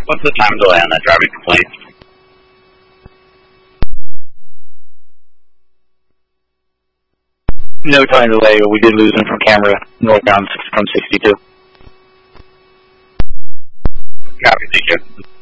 What's the time delay on that driving complaint? No time delay, but we did lose him from camera northbound from 62. Copy, thank you.